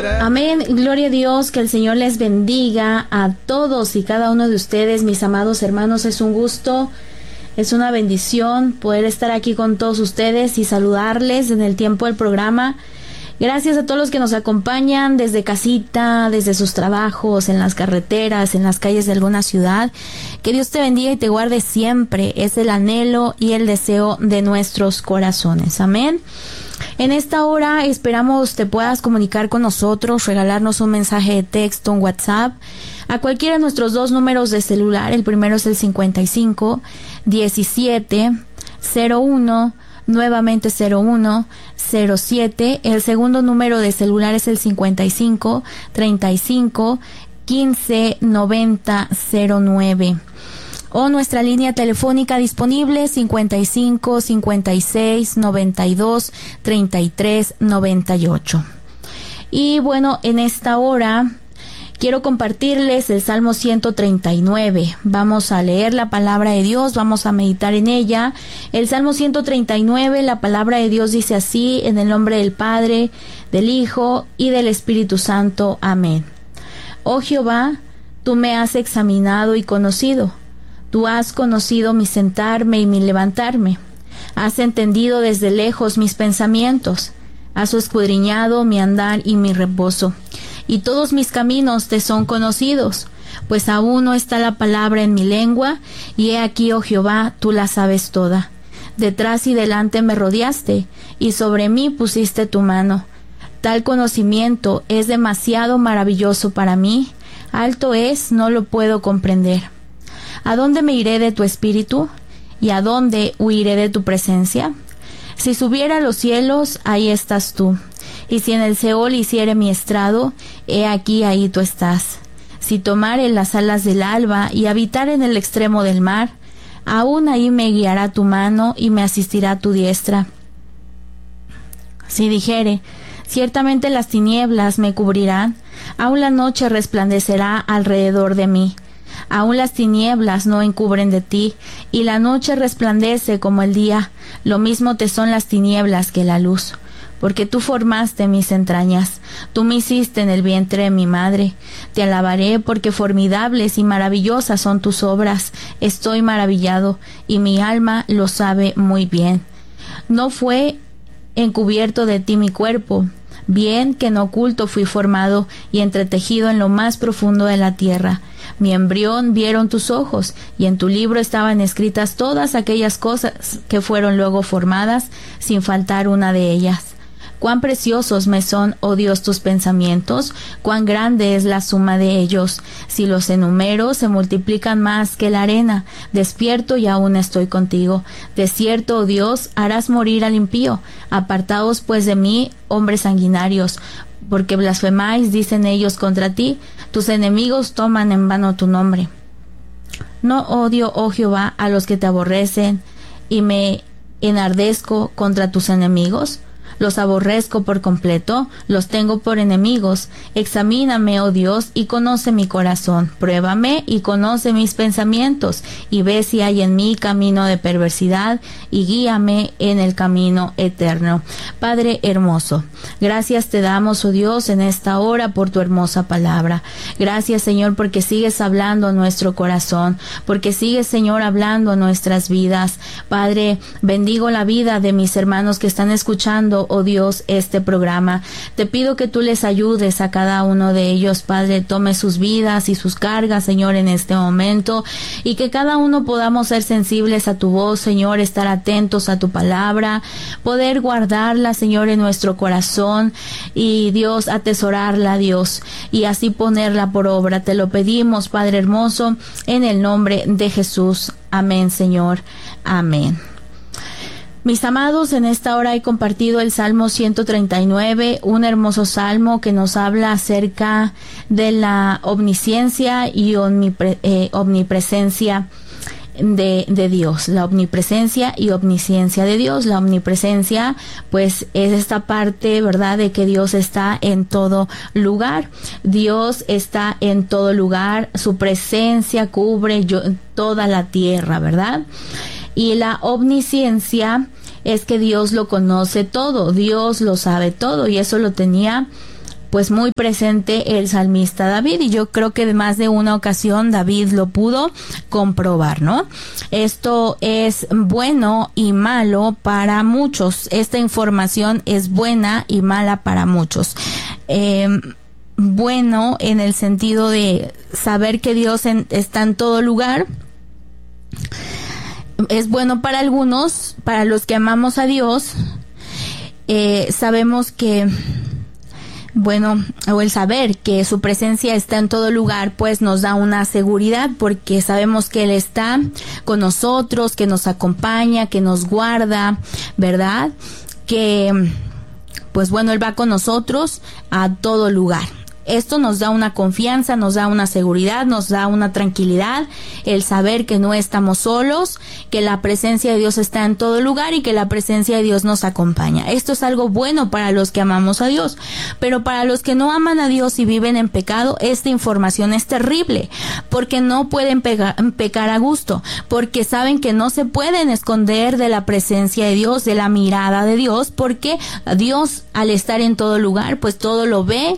Amén. Gloria a Dios, que el Señor les bendiga a todos y cada uno de ustedes, mis amados hermanos. Es un gusto, es una bendición poder estar aquí con todos ustedes y saludarles en el tiempo del programa. Gracias a todos los que nos acompañan desde casita, desde sus trabajos, en las carreteras, en las calles de alguna ciudad. Que Dios te bendiga y te guarde siempre. Es el anhelo y el deseo de nuestros corazones. Amén. En esta hora esperamos te puedas comunicar con nosotros, regalarnos un mensaje de texto, un WhatsApp, a cualquiera de nuestros dos números de celular. El primero es el 55 17 01, nuevamente 01 07. El segundo número de celular es el 55 35 15 90 09. O nuestra línea telefónica disponible 55 56 92 33 98. Y bueno, en esta hora quiero compartirles el Salmo 139. Vamos a leer la palabra de Dios, vamos a meditar en ella. El Salmo 139, la palabra de Dios dice así: en el nombre del Padre, del Hijo y del Espíritu Santo. Amén. Oh Jehová, tú me has examinado y conocido. Tú has conocido mi sentarme y mi levantarme. Has entendido desde lejos mis pensamientos. Has escudriñado mi andar y mi reposo. Y todos mis caminos te son conocidos, pues aún no está la palabra en mi lengua, y he aquí, oh Jehová, tú la sabes toda. Detrás y delante me rodeaste, y sobre mí pusiste tu mano. Tal conocimiento es demasiado maravilloso para mí, alto es, no lo puedo comprender. ¿A dónde me iré de tu espíritu? ¿Y a dónde huiré de tu presencia? Si subiera a los cielos, ahí estás tú. Y si en el Seol hiciere mi estrado, he aquí, ahí tú estás. Si tomare las alas del alba y habitar en el extremo del mar, aún ahí me guiará tu mano y me asistirá tu diestra. Si dijere, ciertamente las tinieblas me cubrirán, aún la noche resplandecerá alrededor de mí. Aún las tinieblas no encubren de ti, y la noche resplandece como el día. Lo mismo te son las tinieblas que la luz. Porque tú formaste mis entrañas, tú me hiciste en el vientre de mi madre. Te alabaré porque formidables y maravillosas son tus obras. Estoy maravillado, y mi alma lo sabe muy bien. No fue encubierto de ti mi cuerpo, bien que en oculto fui formado y entretejido en lo más profundo de la tierra. Mi embrión vieron tus ojos, y en tu libro estaban escritas todas aquellas cosas que fueron luego formadas, sin faltar una de ellas. Cuán preciosos me son, oh Dios, tus pensamientos, cuán grande es la suma de ellos. Si los enumero, se multiplican más que la arena. Despierto y aún estoy contigo. De cierto, oh Dios, harás morir al impío. Apartaos pues de mí, hombres sanguinarios, porque blasfemáis, dicen ellos, contra ti. Tus enemigos toman en vano tu nombre. No odio, oh Jehová, a los que te aborrecen, y me enardezco contra tus enemigos. Los aborrezco por completo, los tengo por enemigos. Examíname, oh Dios, y conoce mi corazón. Pruébame y conoce mis pensamientos, y ve si hay en mí camino de perversidad, y guíame en el camino eterno. Padre hermoso, gracias te damos, oh Dios, en esta hora por tu hermosa palabra. Gracias, Señor, porque sigues hablando a nuestro corazón, porque sigues, Señor, hablando a nuestras vidas. Padre, bendigo la vida de mis hermanos que están escuchando, oh Dios, este programa. Te pido que tú les ayudes a cada uno de ellos, Padre. Tome sus vidas y sus cargas, Señor, en este momento, y que cada uno podamos ser sensibles a tu voz, Señor, estar atentos a tu palabra, poder guardarla, Señor, en nuestro corazón, y Dios, atesorarla, Dios, y así ponerla por obra. Te lo pedimos, Padre hermoso, en el nombre de Jesús. Amén, Señor. Amén. Mis amados, en esta hora he compartido el Salmo 139, un hermoso salmo que nos habla acerca de la omnisciencia y omnipresencia de Dios, la omnipresencia y omnisciencia de Dios. La omnipresencia, pues, es esta parte, ¿verdad?, de que Dios está en todo lugar. Dios está en todo lugar, su presencia cubre toda la tierra, ¿verdad? Y la omnisciencia es que Dios lo conoce todo, Dios lo sabe todo, y eso lo tenía pues muy presente el salmista David, y yo creo que de más de una ocasión David lo pudo comprobar, ¿no? Esto es bueno y malo para muchos. Esta información es buena y mala para muchos. Bueno en el sentido de saber que Dios está en todo lugar. Es bueno para algunos, para los que amamos a Dios. Sabemos que, bueno, o el saber que su presencia está en todo lugar, pues nos da una seguridad, porque sabemos que Él está con nosotros, que nos acompaña, que nos guarda, ¿verdad? Que, pues bueno, Él va con nosotros a todo lugar. Esto nos da una confianza, nos da una seguridad, nos da una tranquilidad, el saber que no estamos solos, que la presencia de Dios está en todo lugar y que la presencia de Dios nos acompaña. Esto es algo bueno para los que amamos a Dios, pero para los que no aman a Dios y viven en pecado, esta información es terrible, porque no pueden pecar a gusto, porque saben que no se pueden esconder de la presencia de Dios, de la mirada de Dios, porque Dios, al estar en todo lugar, pues todo lo ve,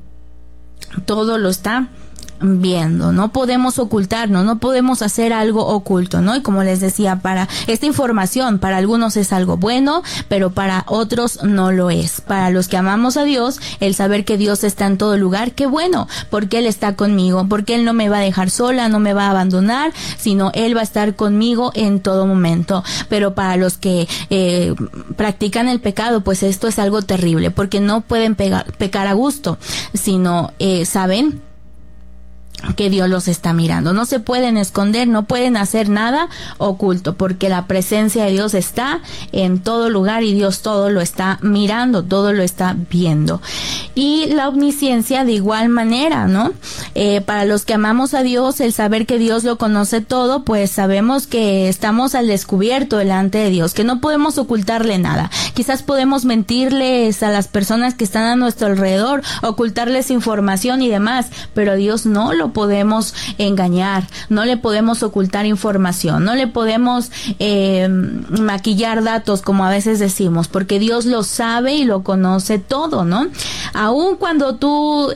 todo lo está viendo. No podemos ocultarnos, no podemos hacer algo oculto, ¿no? Y como les decía, para esta información, para algunos es algo bueno, pero para otros no lo es. Para los que amamos a Dios, el saber que Dios está en todo lugar, qué bueno, porque Él está conmigo, porque Él no me va a dejar sola, no me va a abandonar, sino Él va a estar conmigo en todo momento. Pero para los que practican el pecado, pues esto es algo terrible, porque no pueden pecar a gusto, sino saben que Dios los está mirando. No se pueden esconder, no pueden hacer nada oculto, porque la presencia de Dios está en todo lugar y Dios todo lo está mirando, todo lo está viendo. Y la omnisciencia de igual manera, ¿no? Para los que amamos a Dios, el saber que Dios lo conoce todo, pues sabemos que estamos al descubierto delante de Dios, que no podemos ocultarle nada. Quizás podemos mentirles a las personas que están a nuestro alrededor, ocultarles información y demás, pero a Dios no lo podemos engañar, no le podemos ocultar información, no le podemos maquillar datos, como a veces decimos, porque Dios lo sabe y lo conoce todo, ¿no? Aun cuando tú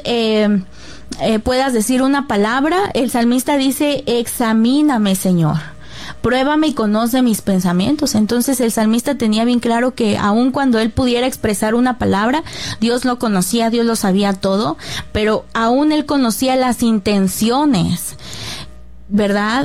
puedas decir una palabra, el salmista dice: examíname, Señor, pruébame y conoce mis pensamientos. Entonces el salmista tenía bien claro que aun cuando él pudiera expresar una palabra, Dios lo conocía, Dios lo sabía todo, pero aún él conocía las intenciones, ¿verdad?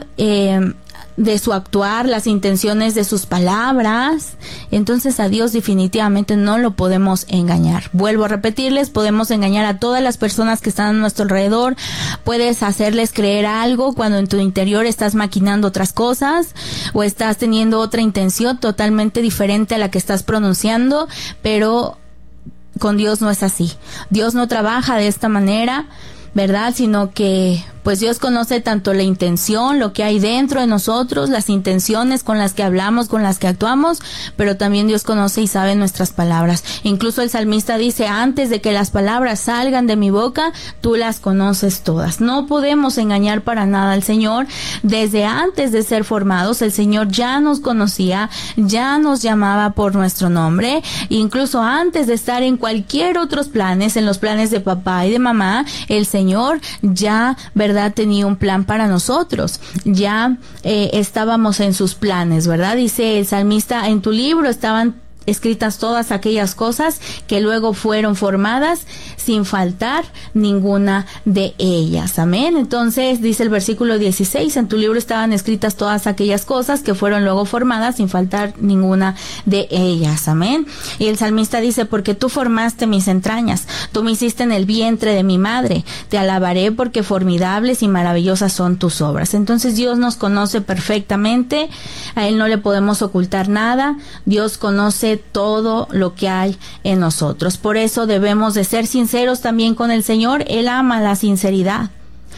De su actuar, las intenciones de sus palabras. Entonces a Dios definitivamente no lo podemos engañar. Vuelvo a repetirles, podemos engañar a todas las personas que están a nuestro alrededor, puedes hacerles creer algo cuando en tu interior estás maquinando otras cosas o estás teniendo otra intención totalmente diferente a la que estás pronunciando, pero con Dios no es así. Dios no trabaja de esta manera, ¿verdad? Sino que pues Dios conoce tanto la intención, lo que hay dentro de nosotros, las intenciones con las que hablamos, con las que actuamos, pero también Dios conoce y sabe nuestras palabras. Incluso el salmista dice: antes de que las palabras salgan de mi boca, tú las conoces todas. No podemos engañar para nada al Señor. Desde antes de ser formados, el Señor ya nos conocía, ya nos llamaba por nuestro nombre, incluso antes de estar en cualquier otros planes, en los planes de papá y de mamá, el Señor ya, ¿verdad?, tenía un plan para nosotros. Ya estábamos en sus planes, ¿verdad? Dice el salmista: en tu libro estaban escritas todas aquellas cosas que luego fueron formadas, sin faltar ninguna de ellas. Amén. Entonces dice el versículo 16: en tu libro estaban escritas todas aquellas cosas que fueron luego formadas, sin faltar ninguna de ellas. Amén. Y el salmista dice: porque tú formaste mis entrañas, tú me hiciste en el vientre de mi madre, te alabaré porque formidables y maravillosas son tus obras. Entonces Dios nos conoce perfectamente, a Él no le podemos ocultar nada. Dios conoce todo lo que hay en nosotros. Por eso debemos de ser sinceros también con el Señor. Él ama la sinceridad.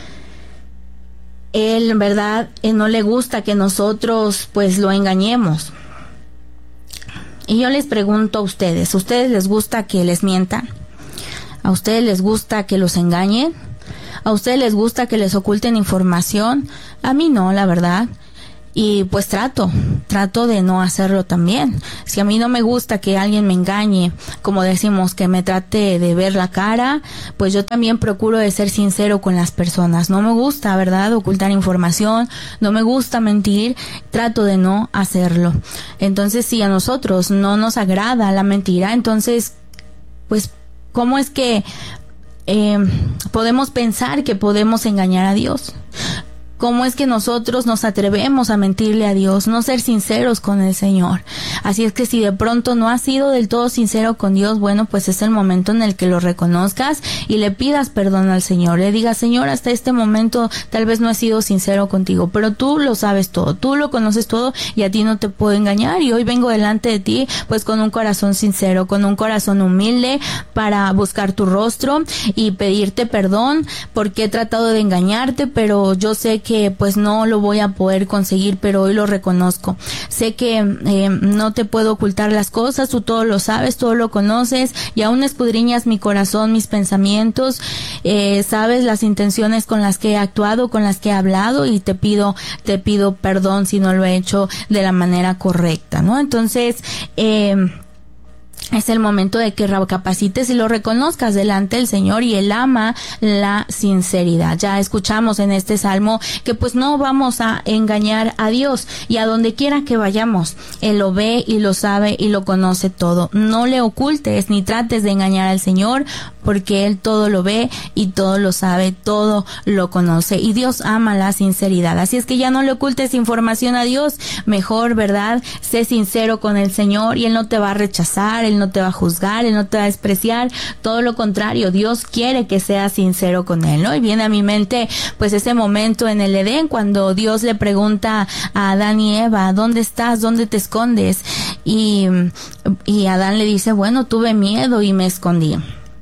Él, en verdad, no le gusta que nosotros pues lo engañemos. Y yo les pregunto a ustedes les gusta que les mientan? ¿A ustedes les gusta que los engañen? ¿A ustedes les gusta que les oculten información? A mí no, la verdad. Y pues trato de no hacerlo también. Si a mí no me gusta que alguien me engañe, como decimos, que me trate de ver la cara, pues yo también procuro de ser sincero con las personas. No me gusta, ¿verdad?, ocultar información, no me gusta mentir, trato de no hacerlo. Entonces, si a nosotros no nos agrada la mentira, entonces, pues, ¿cómo es que podemos pensar que podemos engañar a Dios? ¿Cómo es que nosotros nos atrevemos a mentirle a Dios, no ser sinceros con el Señor? Así es que si de pronto no has sido del todo sincero con Dios, bueno, pues es el momento en el que lo reconozcas y le pidas perdón al Señor. Le digas, Señor, hasta este momento tal vez no he sido sincero contigo, pero tú lo sabes todo, tú lo conoces todo y a ti no te puedo engañar. Y hoy vengo delante de ti, pues con un corazón sincero, con un corazón humilde para buscar tu rostro y pedirte perdón porque he tratado de engañarte, pero yo sé que pues no lo voy a poder conseguir, pero hoy lo reconozco. Sé que no te puedo ocultar las cosas, tú todo lo sabes, todo lo conoces y aún escudriñas mi corazón, mis pensamientos, sabes las intenciones con las que he actuado, con las que he hablado y te pido perdón si no lo he hecho de la manera correcta, ¿no? Entonces, es el momento de que recapacites y lo reconozcas delante del Señor, y Él ama la sinceridad. Ya escuchamos en este salmo que pues no vamos a engañar a Dios, y a donde quiera que vayamos, Él lo ve y lo sabe y lo conoce todo. No le ocultes ni trates de engañar al Señor, porque Él todo lo ve y todo lo sabe, todo lo conoce, y Dios ama la sinceridad. Así es que ya no le ocultes información a Dios, mejor, ¿verdad?, sé sincero con el Señor y Él no te va a rechazar, Él no te va a juzgar, Él no te va a despreciar, todo lo contrario, Dios quiere que seas sincero con Él, ¿no? Y viene a mi mente pues ese momento en el Edén cuando Dios le pregunta a Adán y Eva, ¿dónde estás? ¿Dónde te escondes? Y Adán le dice, bueno, tuve miedo y me escondí.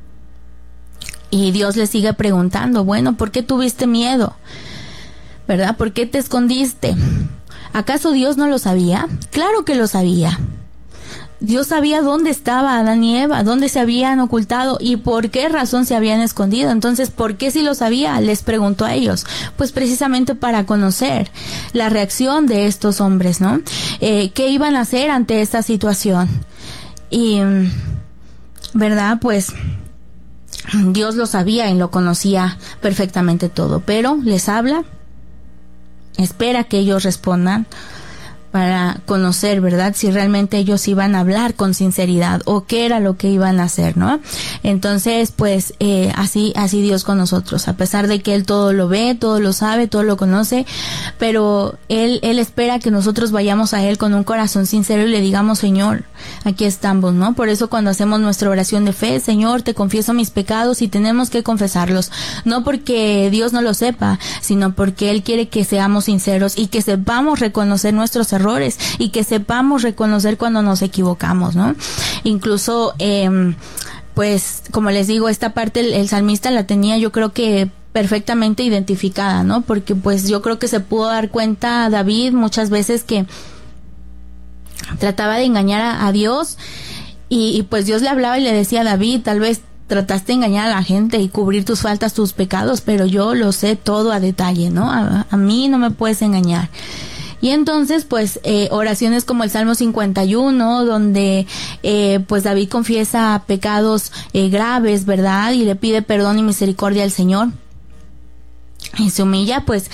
Y Dios le sigue preguntando, bueno, ¿por qué tuviste miedo? ¿Verdad? ¿Por qué te escondiste? ¿Acaso Dios no lo sabía? Claro que lo sabía. Dios sabía dónde estaba Adán y Eva, dónde se habían ocultado y por qué razón se habían escondido. Entonces, ¿por qué si lo sabía? Les preguntó a ellos. Pues precisamente para conocer la reacción de estos hombres, ¿no? ¿Qué iban a hacer ante esta situación? Y, ¿verdad? Pues Dios lo sabía y lo conocía perfectamente todo, pero les habla, espera que ellos respondan para conocer, ¿verdad?, si realmente ellos iban a hablar con sinceridad o qué era lo que iban a hacer, ¿no? Entonces, pues, así Dios con nosotros, a pesar de que Él todo lo ve, todo lo sabe, todo lo conoce, pero Él espera que nosotros vayamos a Él con un corazón sincero y le digamos, Señor, aquí estamos, ¿no? Por eso cuando hacemos nuestra oración de fe, Señor, te confieso mis pecados, y tenemos que confesarlos, no porque Dios no lo sepa, sino porque Él quiere que seamos sinceros y que sepamos reconocer nuestros errores y que sepamos reconocer cuando nos equivocamos, ¿no? Incluso, pues, como les digo, esta parte el salmista la tenía, yo creo que perfectamente identificada, ¿no? Porque pues yo creo que se pudo dar cuenta David muchas veces que trataba de engañar a Dios y pues Dios le hablaba y le decía a David, tal vez trataste de engañar a la gente y cubrir tus faltas, tus pecados, pero yo lo sé todo a detalle, ¿no? A mí no me puedes engañar. Y entonces, pues, oraciones como el Salmo 51, donde, pues, David confiesa pecados graves, ¿verdad? Y le pide perdón y misericordia al Señor. Y se humilla, pues,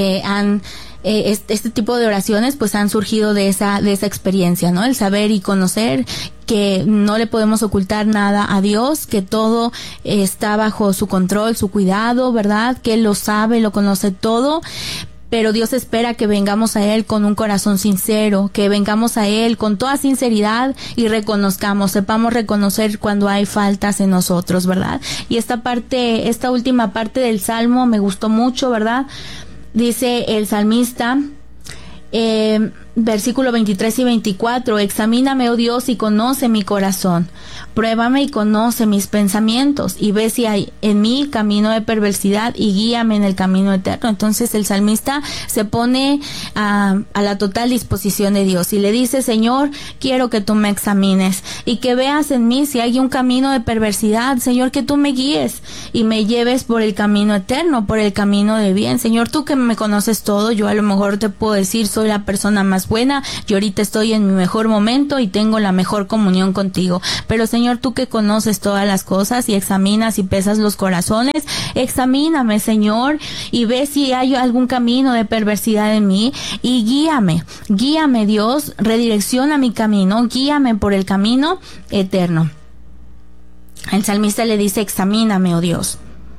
este tipo de oraciones, pues, han surgido de esa experiencia, ¿no? El saber y conocer que no le podemos ocultar nada a Dios, que todo está bajo su control, su cuidado, ¿verdad? Que Él lo sabe, lo conoce todo. Pero Dios espera que vengamos a Él con un corazón sincero, que vengamos a Él con toda sinceridad y sepamos reconocer cuando hay faltas en nosotros, ¿verdad? Y esta última parte del Salmo me gustó mucho, ¿verdad? Dice el salmista, versículo 23 y 24, examíname, oh Dios, y conoce mi corazón. Pruébame y conoce mis pensamientos y ve si hay en mí camino de perversidad y guíame en el camino eterno. Entonces el salmista se pone a la total disposición de Dios y le dice: Señor, quiero que tú me examines y que veas en mí si hay un camino de perversidad. Señor, que tú me guíes y me lleves por el camino eterno, por el camino de bien. Señor, tú que me conoces todo, yo a lo mejor te puedo decir: soy la persona más buena, yo ahorita estoy en mi mejor momento y tengo la mejor comunión contigo. Pero Señor, tú que conoces todas las cosas y examinas y pesas los corazones, examíname, Señor, y ve si hay algún camino de perversidad en mí y guíame Dios, redirecciona mi camino, guíame por el camino eterno. El salmista le dice: examíname, oh Dios,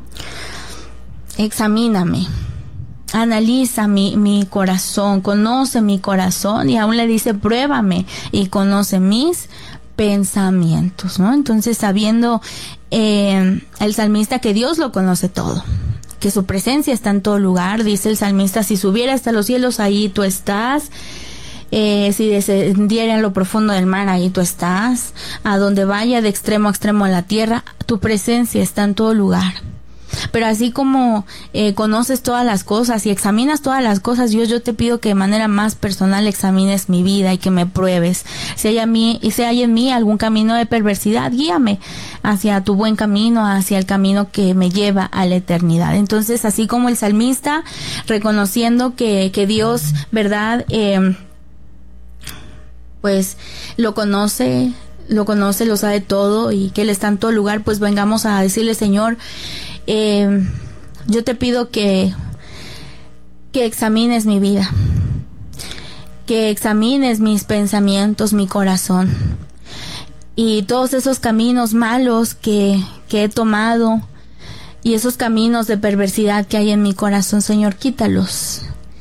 examíname, analiza mi corazón, conoce mi corazón, y aún le dice: pruébame y conoce mis pensamientos, ¿no? Entonces, sabiendo el salmista que Dios lo conoce todo, que su presencia está en todo lugar, dice el salmista: si subiera hasta los cielos, ahí tú estás. Si descendiera en lo profundo del mar, ahí tú estás. A donde vaya de extremo a extremo en la tierra, tu presencia está en todo lugar. Pero así como conoces todas las cosas y examinas todas las cosas, Dios, yo te pido que de manera más personal examines mi vida y que me pruebes. Si hay en mí algún camino de perversidad, guíame hacia tu buen camino, hacia el camino que me lleva a la eternidad. Entonces, así como el salmista, reconociendo que Dios, ¿verdad?, pues lo conoce, lo sabe todo y que Él está en todo lugar, pues vengamos a decirle: Señor, yo te pido que examines mi vida, que examines mis pensamientos, mi corazón, y todos esos caminos malos que he tomado y esos caminos de perversidad que hay en mi corazón, Señor, quítalos.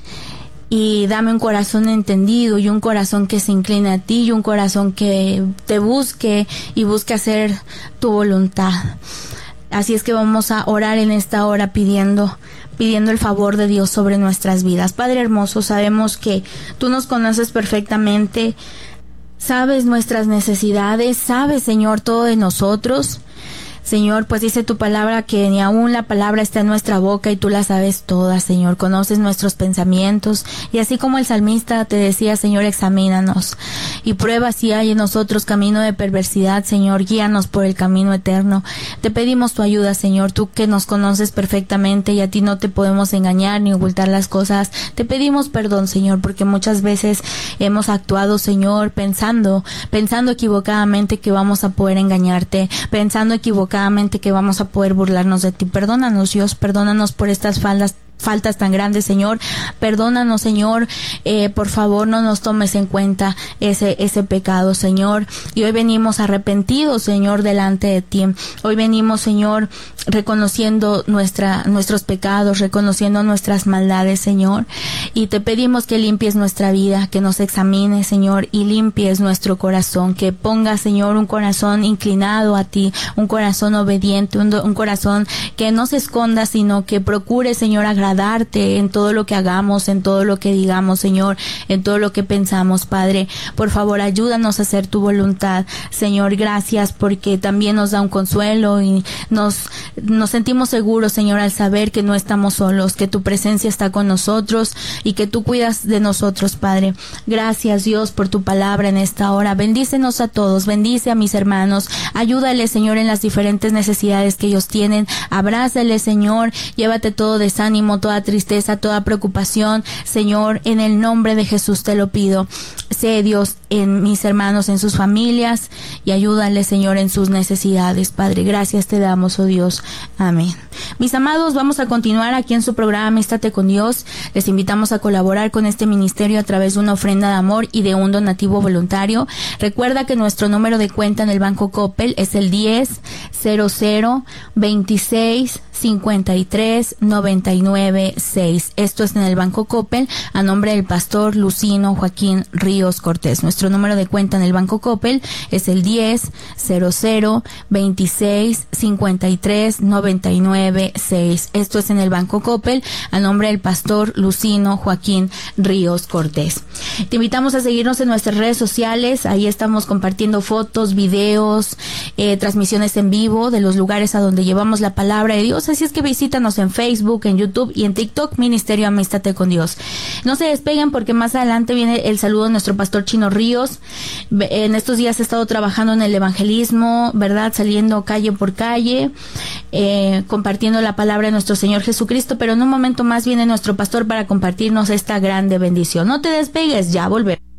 Y dame un corazón entendido y un corazón que se incline a ti y un corazón que te busque y busque hacer tu voluntad. Así es que vamos a orar en esta hora pidiendo el favor de Dios sobre nuestras vidas. Padre hermoso, sabemos que tú nos conoces perfectamente, sabes nuestras necesidades, sabes, Señor, todo de nosotros. Señor, pues dice tu palabra que ni aún la palabra está en nuestra boca y tú la sabes toda, Señor. Conoces nuestros pensamientos y así como el salmista te decía: Señor, examínanos y prueba si hay en nosotros camino de perversidad, Señor. Guíanos por el camino eterno. Te pedimos tu ayuda, Señor, tú que nos conoces perfectamente y a ti no te podemos engañar ni ocultar las cosas. Te pedimos perdón, Señor, porque muchas veces hemos actuado, Señor, pensando equivocadamente que vamos a poder engañarte, pensando equivocadamente que vamos a poder burlarnos de ti. Perdónanos, Dios, perdónanos por estas faltas tan grandes, Señor. Perdónanos, Señor, por favor no nos tomes en cuenta ese pecado, Señor. Y hoy venimos arrepentidos, Señor, delante de ti. Hoy venimos, Señor, reconociendo nuestros pecados, reconociendo nuestras maldades, Señor. Y te pedimos que limpies nuestra vida, que nos examines, Señor, y limpies nuestro corazón, que pongas, Señor, un corazón inclinado a ti, un corazón obediente, un corazón que no se esconda, sino que procure, Señor, agradarte en todo lo que hagamos, en todo lo que digamos, Señor, en todo lo que pensamos, Padre. Por favor, ayúdanos a hacer tu voluntad, Señor. Gracias porque también nos da un consuelo y nos sentimos seguros, Señor, al saber que no estamos solos, que tu presencia está con nosotros y que tú cuidas de nosotros, Padre. Gracias, Dios, por tu palabra en esta hora. Bendícenos a todos, bendice a mis hermanos, ayúdales, Señor, en las diferentes necesidades que ellos tienen. Abrázales, Señor, llévate todo desánimo, toda tristeza, toda preocupación, Señor, en el nombre de Jesús te lo pido. Sé, Dios, en mis hermanos, en sus familias, y ayúdales, Señor, en sus necesidades, Padre. Gracias te damos, oh Dios. Amén. Mis amados, vamos a continuar aquí en su programa Amístate con Dios. Les invitamos a colaborar con este ministerio a través de una ofrenda de amor y de un donativo voluntario. Recuerda que nuestro número de cuenta en el Banco Coppel es el 10-00-26-53-99-6. Esto es en el Banco Coppel a nombre del pastor Lucino Joaquín Ríos Cortés. Nuestro número de cuenta en el Banco Coppel es el 10-00-26-53-99-6. Esto es en el Banco Coppel a nombre del pastor Lucino Joaquín Ríos Cortés. Te invitamos a seguirnos en nuestras redes sociales. Ahí estamos compartiendo fotos, videos, transmisiones en vivo de los lugares a donde llevamos la palabra de Dios. Así es que visítanos en Facebook, en YouTube y en TikTok, Ministerio Amístate con Dios. No se despeguen porque más adelante viene el saludo de nuestro pastor Chino Ríos. En estos días he estado trabajando en el evangelismo, ¿verdad? Saliendo calle por calle, compartiendo la palabra de nuestro Señor Jesucristo, pero en un momento más viene nuestro pastor para compartirnos esta grande bendición. No te despegues, ya volvemos.